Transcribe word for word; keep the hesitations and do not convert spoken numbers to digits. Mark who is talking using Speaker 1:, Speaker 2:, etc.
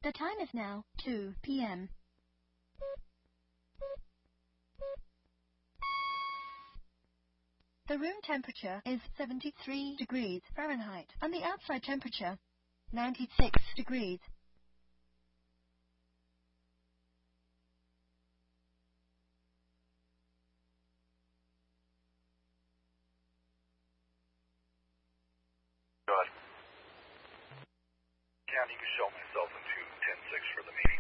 Speaker 1: The time is now two p m The room temperature is seventy-three degrees Fahrenheit, and the outside temperature ninety-six degrees.
Speaker 2: God. County, you can show myself in two ten six for the meeting.